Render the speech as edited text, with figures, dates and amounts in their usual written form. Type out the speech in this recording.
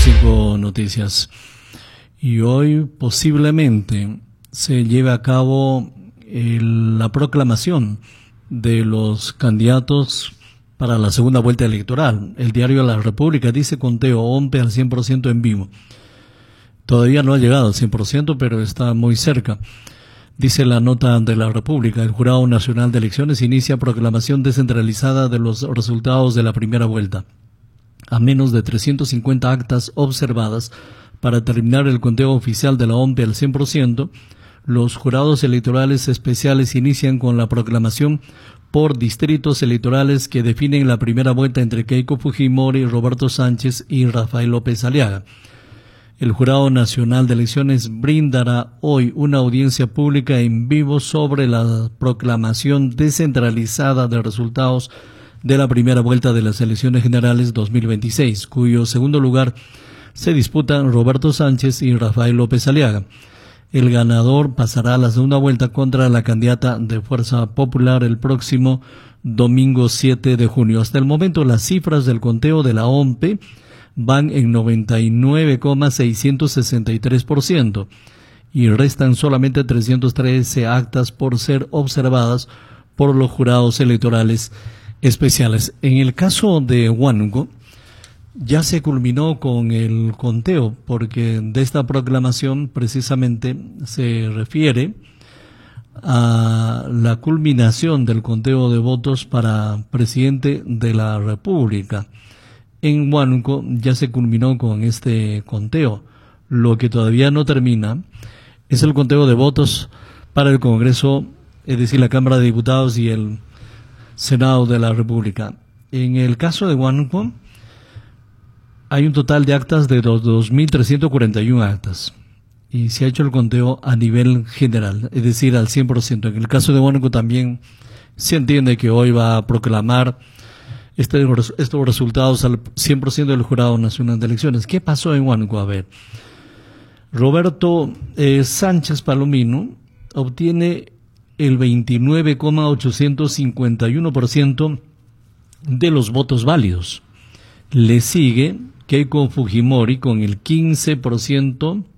5 Noticias. Y hoy posiblemente se lleve a cabo la proclamación de los candidatos para la segunda vuelta electoral. El diario La República dice conteo OMPE al 100% en vivo. Todavía no ha llegado al 100%, pero está muy cerca. Dice la nota de La República, el Jurado Nacional de Elecciones inicia proclamación descentralizada de los resultados de la primera vuelta. A menos de 350 actas observadas para terminar el conteo oficial de la OMPE al 100%, los jurados electorales especiales inician con la proclamación por distritos electorales que definen la primera vuelta entre Keiko Fujimori, Roberto Sánchez y Rafael López Aliaga. El Jurado Nacional de Elecciones brindará hoy una audiencia pública en vivo sobre la proclamación descentralizada de resultados de la primera vuelta de las elecciones generales 2026, cuyo segundo lugar se disputan Roberto Sánchez y Rafael López Aliaga. El ganador pasará a la segunda vuelta contra la candidata de Fuerza Popular el próximo domingo 7 de junio. Hasta el momento, las cifras del conteo de la OMPE van en 99,663% y restan solamente 313 actas por ser observadas por los jurados electorales especiales. En el caso de Huánuco, ya se culminó con el conteo, porque de esta proclamación precisamente se refiere a la culminación del conteo de votos para presidente de la República. En Huánuco ya se culminó con este conteo. Lo que todavía no termina es el conteo de votos para el Congreso, es decir, la Cámara de Diputados y el Senado de la República. En el caso de Huánuco hay un total de actas de 2.341 actas y se ha hecho el conteo a nivel general, es decir, al 100%. En el caso de Huánuco también se entiende que hoy va a proclamar estos resultados al 100% del Jurado Nacional de Elecciones. ¿Qué pasó en Huánuco? A ver, Roberto Sánchez Palomino obtiene el 29,851% de los votos válidos. Le sigue Keiko Fujimori con el 15%